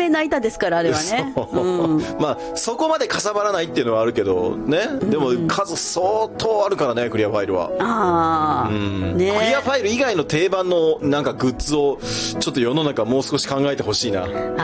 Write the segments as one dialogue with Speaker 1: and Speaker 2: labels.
Speaker 1: な板ですから、あれはね。
Speaker 2: まあ、そこまでかさばらないっていうのはあるけど、ね。でも、数相当あるからね、クリアファイルは。
Speaker 1: ね。
Speaker 2: クリアファイル以外の定番のなんかグッズを、ちょっと世の中もう少し考えてほしいな。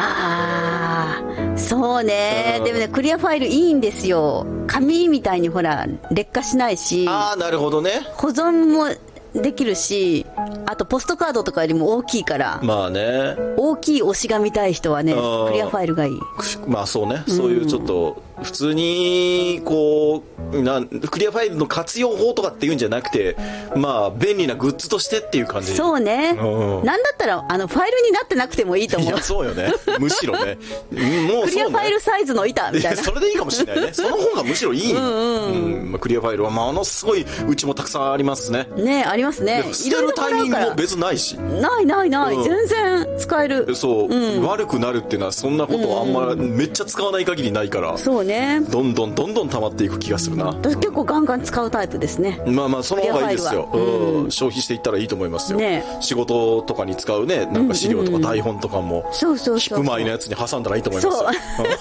Speaker 1: そうね。でもね、クリアファイルいいんですよ。紙みたいにほら、劣化しないし。
Speaker 2: なるほどね。
Speaker 1: 保存もできるし、あとポストカードとかよりも大きいから。
Speaker 2: まあね。
Speaker 1: 大きい推しが見たい人はね、クリアファイルがいい。
Speaker 2: まあそうね。そういうちょっと、普通に、こう、クリアファイルの活用法とかっていうんじゃなくて、まあ、便利なグッズとしてっていう感じ。
Speaker 1: そうね。なんだったら、ファイルになってなくてもいいと思う。
Speaker 2: いや、そうよね。むしろね。もう
Speaker 1: クリアファイルサイズの板みたいな。
Speaker 2: それでいいかもしれないね。その方がむしろいい。クリアファイルはものすごい、うちもたくさんありますね。
Speaker 1: ね、ありますね。
Speaker 2: 捨てるタイミングも別ないし。
Speaker 1: ない。全然使える。
Speaker 2: そう。悪くなるっていうのは、そんなことあんま、めっちゃ使わない限りないから。
Speaker 1: そうね。
Speaker 2: どんどん溜まっていく気がするな。
Speaker 1: 私結構ガンガン使うタイプですね。
Speaker 2: まあその方がいいですよ。消費していったらいいと思いますよ。仕事とかに使うね、なんか資料とか台本とかも、ヒップマイのやつに挟んだらいいと思いますよ。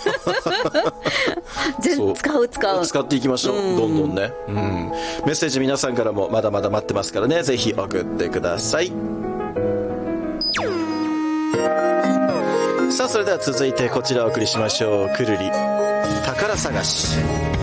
Speaker 2: 使っていきましょう。どんどんね。メッセージ皆さんからもまだまだ待ってますからね。ぜひ送ってください。さあ、それでは続いてこちらをお送りしましょう。くるり宝探し。